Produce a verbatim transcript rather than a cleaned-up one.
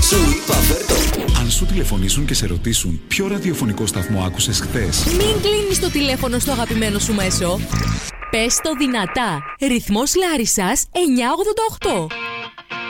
Σου είπα φέρτο. Αν σου τηλεφωνήσουν και σε ρωτήσουν ποιο ραδιοφωνικό σταθμό άκουσες χθες, μην κλείνεις το τηλέφωνο στο αγαπημένο σου μέσο. Πες το δυνατά. Ρυθμός Λάρισσας εννιακόσια ογδόντα οκτώ.